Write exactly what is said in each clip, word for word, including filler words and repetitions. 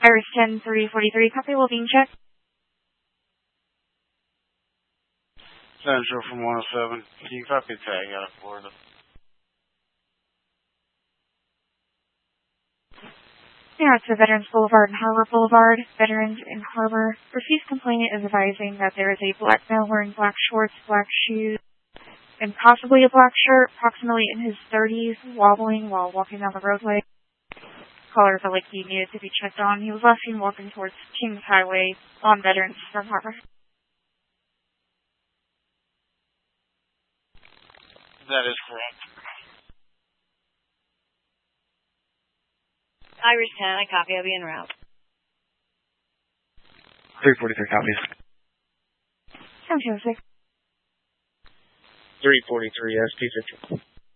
Iris ten three forty-three, copy, will being checked. Central from one oh seven. Can you copy tag out of Florida? Now it's the Veterans Boulevard and Harbor Boulevard. Veterans in Harbor. Deceased complainant is advising that there is a black male wearing black shorts, black shoes, and possibly a black shirt, approximately in his thirties, wobbling while walking down the roadway. Caller felt like he needed to be checked on. He was last seen walking towards Kings Highway on Veterans from Harbor. That is correct. Iris ten, I copy. I'll be en route. three forty-three copies. seven two oh six. three forty-three, S T Central.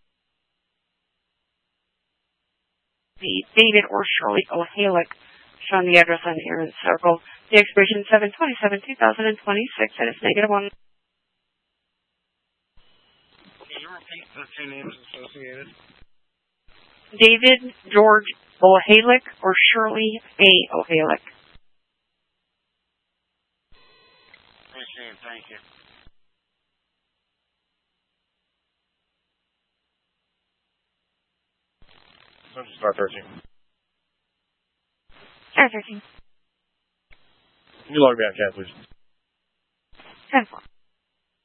The David or Shirley O'Halick, showing the address on here in the circle. The expiration seven twenty-seven two thousand twenty-six, and it's negative one. Can you repeat the two names associated? David George O'Halick or Shirley A. O'Halick. Appreciate it. Thank you. Star thirteen. Star thirteen. Can you log me out, Cat, please? ten four.